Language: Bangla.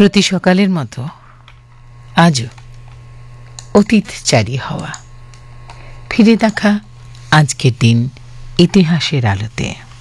প্রতি সকালের মতো আজও অতীতচারী হওয়া, ফিরে দেখা আজকের দিন ইতিহাসের আলোতে।